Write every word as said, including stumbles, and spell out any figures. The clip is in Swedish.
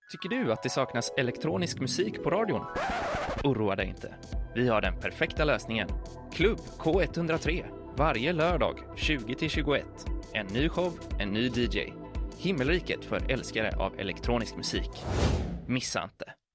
Tycker du att det saknas elektronisk musik på radion? Oroa dig inte. Vi har den perfekta lösningen. Klubb K ett noll tre. Varje lördag tjugo till tjugoett. En ny show, en ny D J. Himmelriket för älskare av elektronisk musik. Missa inte.